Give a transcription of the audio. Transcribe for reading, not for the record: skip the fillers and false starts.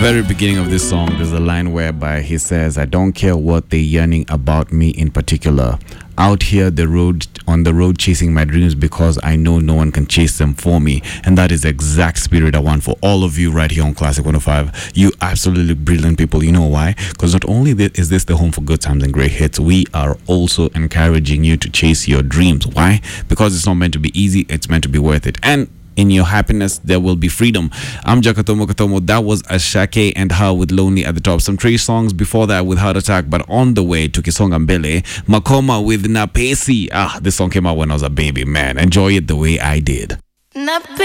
very beginning of this song, there's a line whereby he says, I don't care what they're yearning about me in particular. Out here on the road chasing my dreams because I know no one can chase them for me. And that is the exact spirit I want for all of you right here on Classic 105. You absolutely brilliant people. You know why? Because not only is this the home for good times and great hits, we are also encouraging you to chase your dreams. Why? Because it's not meant to be easy, it's meant to be worth it. And in your happiness, there will be freedom. I'm Jakatomo Katomo. That was Ashake and Her with Lonely at the top. Some Trey songs before that with Heart Attack, but on the way to Kisonga Mbele, Makoma with Napesi. This song came out when I was a baby, man. Enjoy it the way I did.